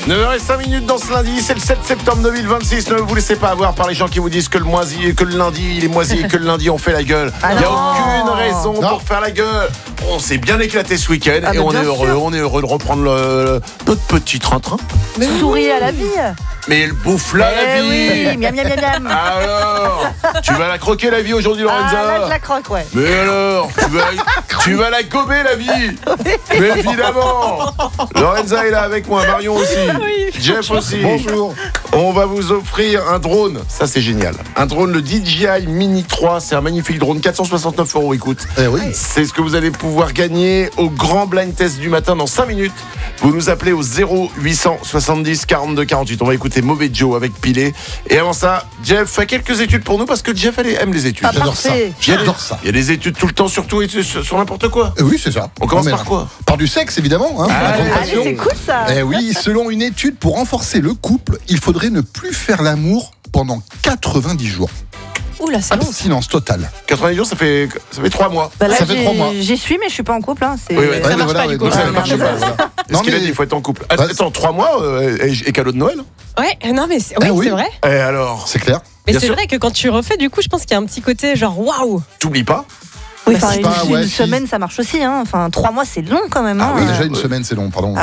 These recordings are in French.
9h05 dans ce lundi, c'est le 7 septembre 2026. Ne vous laissez pas avoir par les gens qui vous disent que le lundi il est moisi et que le lundi on fait la gueule. Il n'y a aucune raison pour faire la gueule. On s'est bien éclaté ce week-end et on est heureux de reprendre notre petit train-train. Sourire à la vie. Mais elle bouffe la vie. Oui, miam miam miam miam. Alors, tu vas la croquer la vie aujourd'hui, Lorenza. Ah, là je la croque, ouais. Mais alors, tu vas la gober la vie. Mais évidemment. Lorenza est là avec moi, Marion aussi. Oui. Jeff aussi. Bonjour. On va vous offrir un drone, ça c'est génial. Un drone, le DJI Mini 3, c'est un magnifique drone, 469 €, écoute. Eh oui. C'est ce que vous allez pouvoir gagner au grand blind test du matin dans 5 minutes. Vous nous appelez au 0870 42 48. On va écouter Mauvais Joe avec Pilé. Et avant ça, Jeff fait quelques études pour nous parce que Jeff aime les études. Ah, J'adore ça. parfait. J'adore ça. Il y a des études tout le temps sur tout et sur n'importe quoi. Oui, c'est ça. On commence Non, mais par quoi? Par du sexe, évidemment. Hein, la grande Allez, passion. c'est cool ça. Eh oui, selon une étude, pour renforcer le couple, il faudrait ne plus faire l'amour pendant 90 jours. Oula, c'est long. Abstinence totale. 90 jours, ça fait 3 mois. Bah là, Ça fait 3 mois. j'y suis, mais je suis pas en couple. Hein. C'est... Oui, ouais, Ça marche pas, du coup. Ça Ça ne marche marche pas. pas. Voilà. Est-ce Non, qu'il a mais- dit qu'il faut être en couple? Attends, 3 mois et cadeau de Noël? Ouais, non, mais c'est, Ah oui. c'est vrai. Et alors, C'est clair. Mais Bien c'est sûr. vrai que quand tu refais, du coup, je pense qu'il y a un petit côté genre waouh. t'oublies pas. Oui, Bah, enfin, c'est une, pas- ouais, une si. semaine, ça marche aussi. Hein. Enfin, 3 mois, c'est long quand même. Ah hein. oui, déjà une semaine, c'est long, pardon.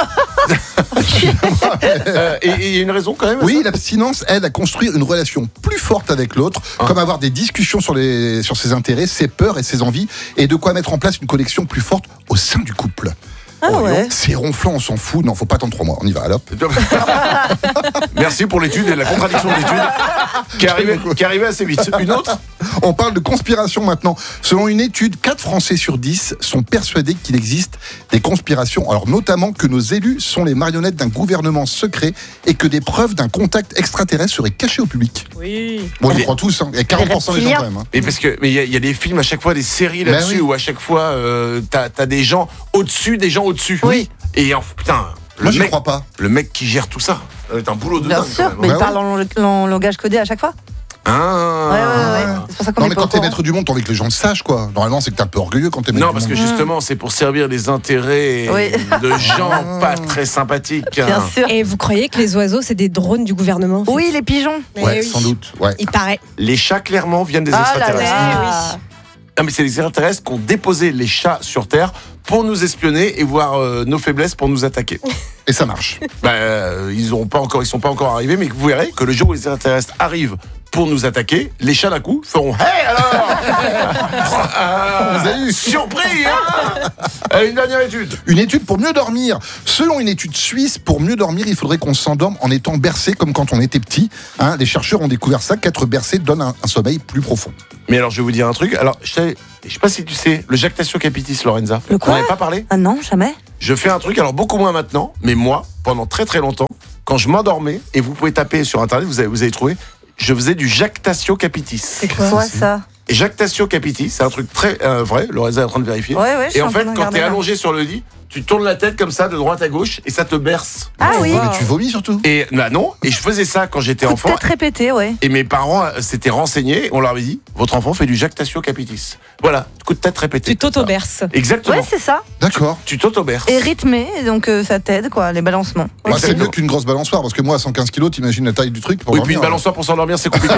Et il y a une raison quand même à Oui, ça l'abstinence aide à construire une relation plus forte avec l'autre, comme avoir des discussions sur ses intérêts, ses peurs et ses envies, et de quoi mettre en place une connexion plus forte au sein du couple. Ah ouais. C'est ronflant, on s'en fout. Non, faut pas attendre 3 mois. On y va, alors. Merci pour l'étude et la contradiction de l'étude qui arrivait assez vite. Une autre? On parle de conspiration maintenant. Selon une étude, 4 Français sur 10 sont persuadés qu'il existe des conspirations. Alors notamment que nos élus sont les marionnettes d'un gouvernement secret et que des preuves d'un contact extraterrestre seraient cachées au public. Oui. Bon, on y croit tous, hein. Et 40% des gens quand même. Hein. Mais parce que il y a des films à chaque fois, des séries là-dessus oui. où à chaque fois t'as des gens au-dessus des gens au-dessus. Oui. Et putain, Moi, j'y crois pas. le mec qui gère tout ça, ça va être un boulot de Bien dingue, sûr, quand mais même. il Ouais, parle en langage codé à chaque fois. Ah. Ouais. C'est pour ça qu'on Non, est mais pas quand au t'es courant. maître du monde, t'as envie que les gens le sachent, quoi. Normalement, c'est que t'es un peu orgueilleux quand t'es maître Non, du parce que monde. justement, c'est pour servir les intérêts Oui. de gens pas très sympathiques. Bien sûr. Et vous croyez que les oiseaux, c'est des drones du gouvernement en fait? Oui, les pigeons. Mais Ouais, oui. sans doute. Ouais. Il paraît. Les chats, clairement, viennent des Ah là extraterrestres. là. Non, mais c'est les extraterrestres qui ont déposé les chats sur Terre pour nous espionner et voir nos faiblesses pour nous attaquer. Et ça marche. Ils sont pas encore arrivés, mais vous verrez que le jour où les extraterrestres arrivent pour nous attaquer, les chats d'un coup feront hey alors Vous avez eu surpris hein. Allez, une dernière étude. Une étude pour mieux dormir. Selon une étude suisse, pour mieux dormir, il faudrait qu'on s'endorme en étant bercé comme quand on était petit. Hein, les chercheurs ont découvert ça, qu'être bercé donne un sommeil plus profond. Mais alors je vais vous dire un truc. Alors je sais pas si tu sais le jactatio capitis, Lorenza. Le quoi On n'avait pas parlé. Ah non, jamais. Je fais un truc, alors beaucoup moins maintenant, mais moi, pendant très très longtemps, quand je m'endormais, et vous pouvez taper sur internet, vous allez trouver, je faisais du jactatio capitis. C'est quoi? Quoi ça? Et jactatio capitis, c'est un truc très vrai, Lorenza est en train de vérifier. Ouais, je suis Et en en train fait, de quand regarder, t'es là. allongé sur le lit, tu tournes la tête comme ça, de droite à gauche, et ça te berce. Ah oui. Ouais, mais tu vomis surtout. Et bah non, et je faisais ça quand j'étais Coup de enfant. tête répété, ouais. Et mes parents s'étaient renseignés, on leur avait dit, votre enfant fait du jactatio capitis. Voilà, coup de tête répété. Tu t'auto-berces. Exactement. Ouais, c'est ça. D'accord. Tu t'auto-berces. Et rythmé, donc ça t'aide, quoi, les balancements. Bah, c'est Exactement. mieux qu'une grosse balançoire, parce que moi, à 115 kilos, t'imagines la taille du truc pour Oui, puis dormir. une balançoire pour s'endormir, c'est compliqué.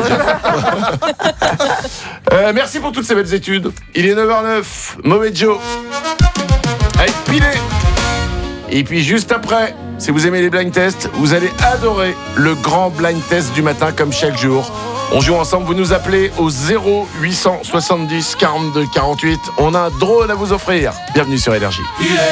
Merci pour toutes ces belles études. Il est 9h09, Mauvais Joe. Avec Pilé. Et puis juste après, si vous aimez les blind tests, vous allez adorer le grand blind test du matin comme chaque jour. On joue ensemble, vous nous appelez au 0870 42 48. On a un drone à vous offrir. Bienvenue sur Énergie.